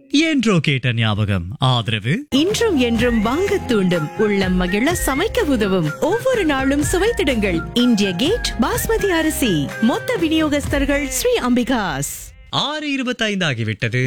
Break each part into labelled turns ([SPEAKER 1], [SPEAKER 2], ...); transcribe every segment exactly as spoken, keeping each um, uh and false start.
[SPEAKER 1] என்றோ கேட்ட ஞாபகம். ஆதரவு
[SPEAKER 2] இன்றும் என்றும் வாங்க தூண்டும், உள்ளம் மகிழ சமைக்க உதவும், ஒவ்வொரு நாளும் சுவைத்திடுங்கள் இந்திய கேட் பாஸ்மதி அரிசி. மொத்த விநியோகஸ்தர்கள் ஸ்ரீ அம்பிகாஸ்.
[SPEAKER 1] ஆறு இருபத்தி ஐந்து ஆகிவிட்டது.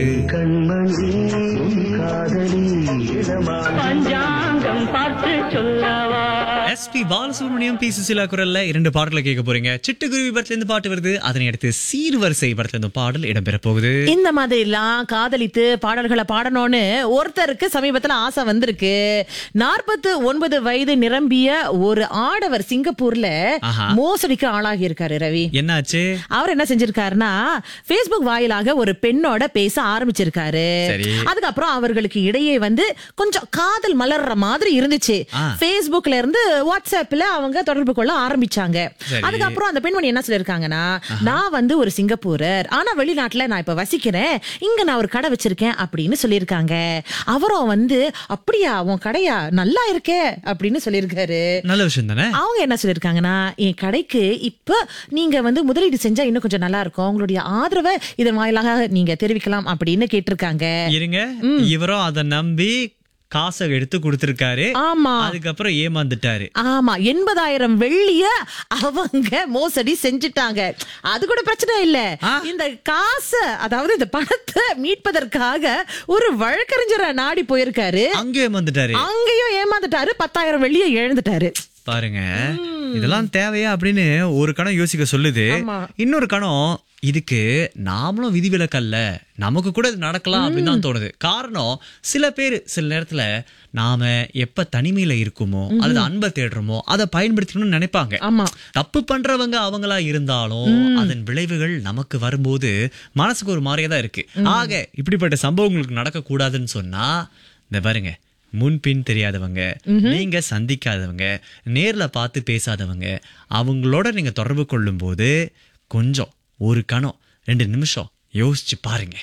[SPEAKER 3] பஞ்சாங்கம் பார்த்து சொல்லவா.
[SPEAKER 1] S B Balasubramaniam, B Susheela குரல்ல இரண்டு பாடல்களை கேட்க போறீங்க. சிட்டுக்குருவி படத்துல இருந்து பாட்டு வருது, அதனை அடுத்து சீர்வரிசை படத்துல இருந்து பாடல் இடம்பெற போகுது.
[SPEAKER 2] இந்த மாதிரி எல்லாம் காதலித்து பாடல்களை பாடணும்னு ஒருத்தருக்கு சமீபத்துல ஆசை வந்திருக்கு. நாற்பத்தி ஒன்பது வயது நிரம்பிய ஒரு ஆடவர் சிங்கப்பூர்ல
[SPEAKER 1] ஆஹா.
[SPEAKER 2] மோசடிக்கு ஆளாகி இருக்காரு. ரவி,
[SPEAKER 1] என்னாச்சு?
[SPEAKER 2] அவர் என்ன செஞ்சிருக்காருன்னா, Facebook வாயிலாக ஒரு பெண்ணோட பேச ஆரம்பிச்சிருக்காரு.
[SPEAKER 1] சரி.
[SPEAKER 2] அதுக்கப்புறம் அவர்களுக்கு இடையே வந்து கொஞ்சம் காதல் மலர்ற மாதிரி இருந்துச்சு.
[SPEAKER 1] ஆ.
[SPEAKER 2] Facebookல இருந்து வாட்ஸ்அப்ல அவங்க தொடர்பு கொள்ள ஆரம்பிச்சாங்க.
[SPEAKER 1] சரி.
[SPEAKER 2] அதுக்கப்புறம் அந்த பெண்மணி என்ன சொல்லிருக்காங்கன்னா, நான் வந்து ஒரு சிங்கப்பூரர், ஆனா வெளிநாட்டுல நான் இப்ப வசிக்கிறேன், இங்க நான் ஒரு கடை வச்சிருக்கேன் அப்படின்னு சொல்லியிருக்காங்க. அவரும் வந்து அப்படியா, உன் கடையா, நல்லா இருக்கே அப்படின்னு சொல்லியிருக்காரு.
[SPEAKER 1] நல்ல விஷயம் தானே.
[SPEAKER 2] அவங்க என்ன சொல்லிருக்காங்கன்னா, என் கடைக்கு இப்ப நீங்க வந்து முதலீடு செஞ்சா இன்னும் கொஞ்சம் நல்லா இருக்கும், உங்களுடைய ஆதரவை இதன் வாயிலாக நீங்க தெரிவிக்கலாம் அப்படின்னு கேட்டிருக்காங்க.
[SPEAKER 1] இருங்க, இவரும் அதை நம்பி காசை எடுத்து கொடுத்திருக்காரு.
[SPEAKER 2] ஆமா,
[SPEAKER 1] அதுக்கப்புறம் ஏமாந்துட்டாரு.
[SPEAKER 2] ஆமா, எண்பதாயிரம் வெள்ளிய அவங்க மோசடி செஞ்சுட்டாங்க. அது கூட பிரச்சனை இல்ல,
[SPEAKER 1] ஆ.
[SPEAKER 2] இந்த காசை, அதாவது இந்த பணத்தை மீட்பதற்காக ஒரு வழக்கறிஞரை நாடி போயிருக்காரு.
[SPEAKER 1] அங்கே ஏமாந்துட்டாரு.
[SPEAKER 2] அங்கேயும் ஏமாந்துட்டாரு, பத்தாயிரம் வெள்ளிய இழந்துட்டாரு.
[SPEAKER 1] பாருங்க, இதெல்லாம் தேவையா அப்படின்னு ஒரு கணம் யோசிக்க சொல்லுது.
[SPEAKER 2] ஆமா.
[SPEAKER 1] இன்னொரு கணம், இதுக்கு நாமளும் விதிவிலக்கல்ல, நமக்கு கூட இது நடக்கலாம் அப்படின்னு தான் தோணுது. காரணம், சில பேர் சில நேரத்துல நாம எப்ப தனிமையில இருக்குமோ அல்லது அன்பை தேடுறோமோ அதை பயன்படுத்தணும்னு நினைப்பாங்க.
[SPEAKER 2] ஆமா,
[SPEAKER 1] தப்பு பண்றவங்க அவங்களா இருந்தாலும் அதன் விளைவுகள் நமக்கு வரும்போது மனசுக்கு ஒரு மாதிரியா தான் இருக்கு. ஆக இப்படிப்பட்ட சம்பவங்களுக்கு நடக்க கூடாதுன்னு சொன்னா, இந்த பாருங்க, முன்பின் தெரியாதவங்க, நீங்க சந்திக்காதவங்க, நேர்ல பார்த்து பேசாதவங்க, அவங்களோட நீங்க தொடர்பு கொள்ளும் போது கொஞ்சம் ஒரு கணம் ரெண்டு நிமிஷம் யோசிச்சு பாருங்க.